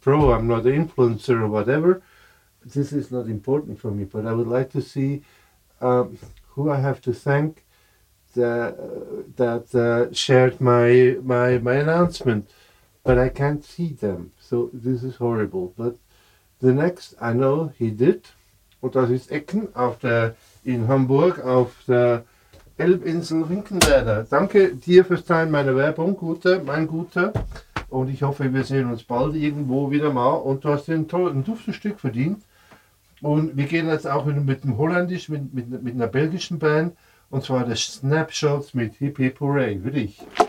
pro, I'm not an influencer or whatever. This is not important for me, but I would like to see who I have to thank that shared my announcement, but I can't see them. So this is horrible. But the next, I know he did. Und das ist Ecken in Hamburg auf der Elbinsel Finkenwerder. Danke dir fürs Teilen meiner Werbung, mein Guter. Und ich hoffe, wir sehen uns bald irgendwo wieder mal. Und du hast dir ein duftes Stück verdient. Und wir gehen jetzt auch mit dem Holländisch, mit einer belgischen Band. Und zwar der Snapshots mit Hip Hip Hooray für dich.